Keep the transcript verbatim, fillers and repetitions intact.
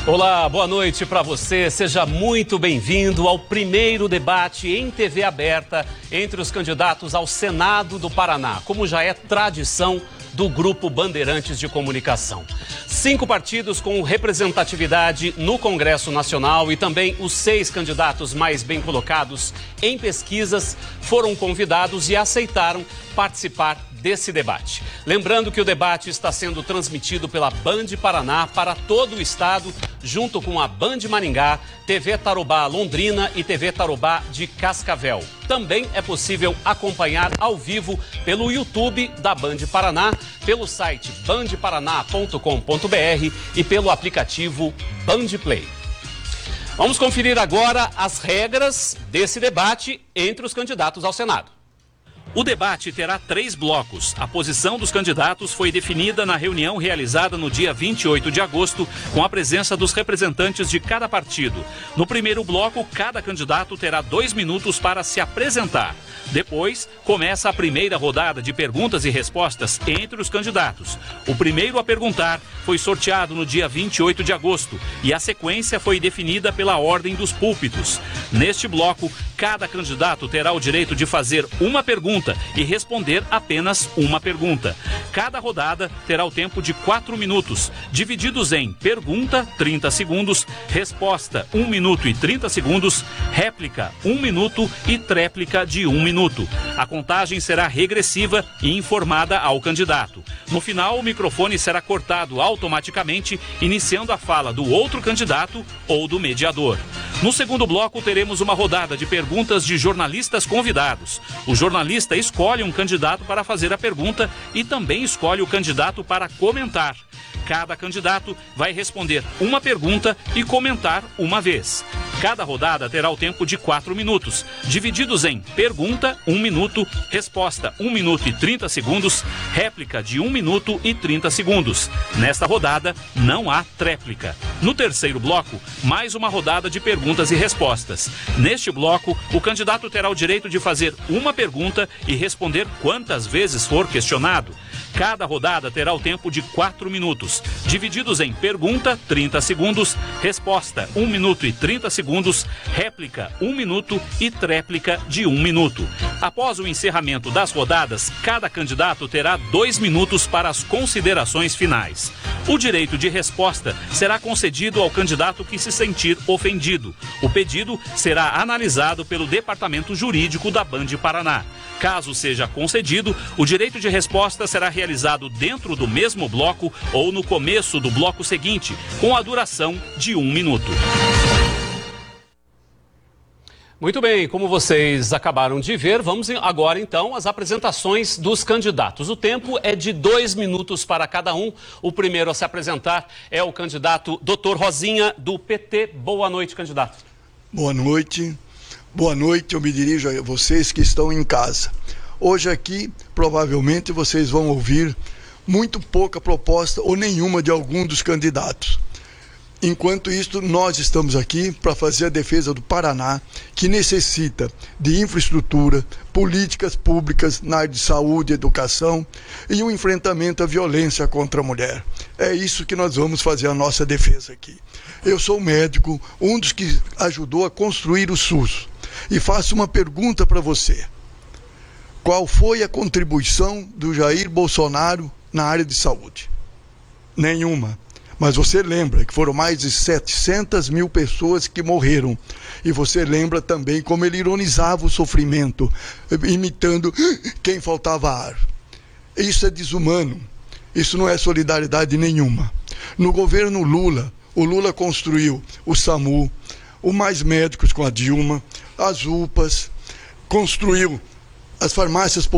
Olá, boa noite para você. Seja muito bem-vindo ao primeiro debate em T V aberta entre os candidatos ao Senado do Paraná, como já é tradição do Grupo Bandeirantes de Comunicação. Cinco partidos com representatividade no Congresso Nacional e também os seis candidatos mais bem colocados em pesquisas foram convidados e aceitaram participar desse debate. Lembrando que o debate está sendo transmitido pela Band Paraná para todo o estado, junto com a Band Maringá, T V Tarobá Londrina e T V Tarobá de Cascavel. Também é possível acompanhar ao vivo pelo YouTube da Band Paraná, pelo site band paraná ponto com ponto br e pelo aplicativo Band Play. Vamos conferir agora as regras desse debate entre os candidatos ao Senado. O debate terá três blocos. A posição dos candidatos foi definida na reunião realizada no dia vinte e oito de agosto, com a presença dos representantes de cada partido. No primeiro bloco, cada candidato terá dois minutos para se apresentar. Depois, começa a primeira rodada de perguntas e respostas entre os candidatos. O primeiro a perguntar foi sorteado no dia vinte e oito de agosto e a sequência foi definida pela ordem dos púlpitos. Neste bloco, cada candidato terá o direito de fazer uma pergunta e responder apenas uma pergunta. Cada rodada terá o tempo de quatro minutos, divididos em pergunta, trinta segundos, resposta, um minuto e trinta segundos, réplica, um minuto e tréplica de um minuto. A contagem será regressiva e informada ao candidato. No final, o microfone será cortado automaticamente, iniciando a fala do outro candidato ou do mediador. No segundo bloco, teremos uma rodada de perguntas de jornalistas convidados. O jornalista escolhe um candidato para fazer a pergunta e também escolhe o candidato para comentar. Cada candidato vai responder uma pergunta e comentar uma vez. Cada rodada terá o tempo de quatro minutos, divididos em pergunta, um minuto, resposta, um minuto e trinta segundos, réplica de um minuto e trinta segundos. Nesta rodada, não há tréplica. No terceiro bloco, mais uma rodada de perguntas e respostas. Neste bloco, o candidato terá o direito de fazer uma pergunta e responder quantas vezes for questionado. Cada rodada terá o tempo de quatro minutos, divididos em pergunta, trinta segundos, resposta, um minuto e trinta segundos, réplica, um minuto e tréplica de um minuto. Após o encerramento das rodadas, cada candidato terá dois minutos para as considerações finais. O direito de resposta será concedido ao candidato que se sentir ofendido. O pedido será analisado pelo Departamento Jurídico da Band Paraná. Caso seja concedido, o direito de resposta será realizado dentro do mesmo bloco ou no começo do bloco seguinte, com a duração de um minuto. Muito bem, como vocês acabaram de ver, vamos agora então às apresentações dos candidatos. O tempo é de dois minutos para cada um. O primeiro a se apresentar é o candidato doutor Rosinha, do P T. Boa noite, candidato. Boa noite. Boa noite, eu me dirijo a vocês que estão em casa. Hoje aqui, provavelmente, vocês vão ouvir muito pouca proposta ou nenhuma de algum dos candidatos. Enquanto isso, nós estamos aqui para fazer a defesa do Paraná, que necessita de infraestrutura, políticas públicas na área de saúde, educação e um enfrentamento à violência contra a mulher. É isso que nós vamos fazer a nossa defesa aqui. Eu sou médico, um dos que ajudou a construir o SUS. E faço uma pergunta para você. Qual foi a contribuição do Jair Bolsonaro na área de saúde? Nenhuma. Mas você lembra que foram mais de setecentas mil pessoas que morreram. E você lembra também como ele ironizava o sofrimento, imitando quem faltava ar. Isso é desumano. Isso não é solidariedade nenhuma. No governo Lula, o Lula construiu o SAMU, o Mais Médicos com a Dilma, as U P As, construiu as farmácias